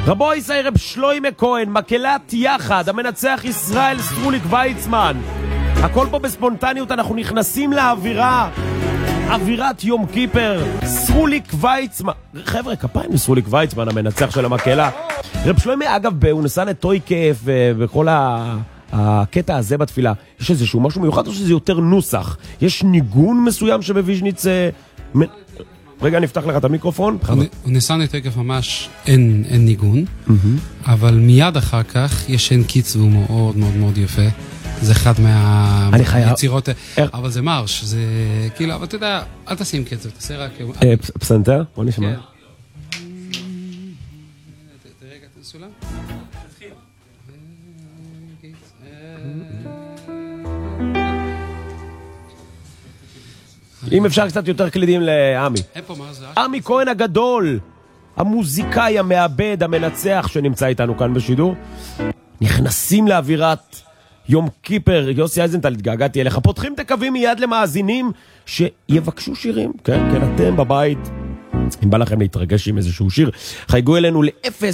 רבוי סיירב שלוימה כהן, מקהלת יחד, המנצח ישראל סרוליק ויצמן. הכל פה בספונטניות, אנחנו נכנסים לאווירה, אווירת יום כיפר. סרוליק ויצמן, חבר'ה, כפיים לסרוליק ויצמן, המנצח של המקהלה. רב שלוימה, אגב, הוא נסע לטויקף וכל הקטע הזה בתפילה. יש איזשהו משהו מיוחד או שזה יותר נוסח? יש ניגון מסוים שבוויז'ניץ... רגע, נפתח לך את המיקרופון. הוא נסע לטויקף ממש אין ניגון, אבל מיד אחר כך יש אין קיץ והוא מאוד מאוד מאוד יפה. זה אחד מהיצירות, אבל זה מרש, זה כאילו, אבל אתה יודע, אל תשים קצב, תעשה רק... פסנתר? בוא נשמע. רגע, תנסו לה? תתחיל. אם אפשר קצת יותר קלידים לעמי. איפה, מה זה? עמי כהן הגדול, המוזיקאי, המעבד, המנצח שנמצא איתנו כאן בשידור. נכנסים לאווירת יום כיפר. יוסי אייזנטל, התגעגעתי אליך. פותחים את הקווים מיד למאזינים שיבקשו שירים. כן, כן, אתם בבית, אם בא לכם להתרגש עם איזשהו שיר, חייגו אלינו ל-0